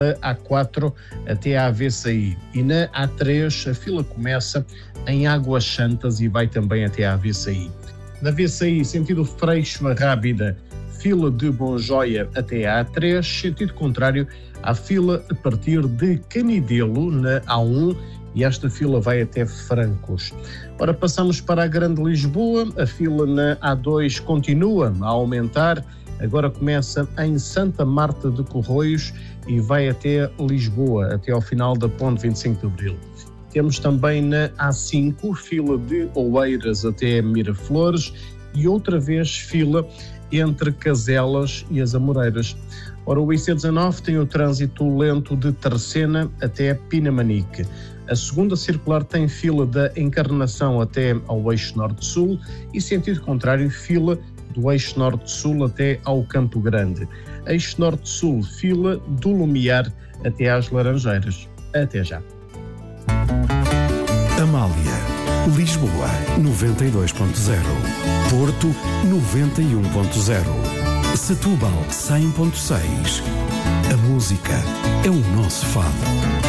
A4 até à AVCI, e na A3 a fila começa em Águas Santas e vai também até à AVCI. Na VCI, sentido Freixo a Rábida, fila de Bonjoia até à A3, sentido contrário, há fila a partir de Canidelo, na A1, e esta fila vai até Francos. Ora, passamos para a Grande Lisboa, a fila na A2 continua a aumentar, agora começa em Santa Marta de Corroios e vai até Lisboa, até ao final da Ponte 25 de Abril. Temos também na A5, fila de Oeiras até Miraflores e outra vez fila entre Caselas e as Amoreiras. Ora, o IC19 tem o trânsito lento de Tercena até Pinamanique. A segunda circular tem fila da Encarnação até ao eixo norte-sul e sentido contrário, fila do eixo norte-sul até ao Campo Grande. Eixo norte-sul, fila do Lumiar até às Laranjeiras. Até já. Amália, Lisboa 92.0, Porto 91.0, Setúbal 100.6. A música é o nosso fado.